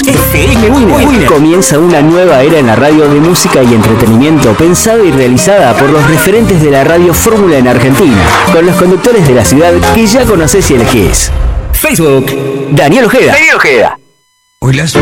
FM Winner. Comienza una nueva era en la radio de música y entretenimiento pensada y realizada por los referentes de la radio fórmula en Argentina, con los conductores de la ciudad que ya conocés y elegís. Facebook, Daniel Ojeda. Hoy las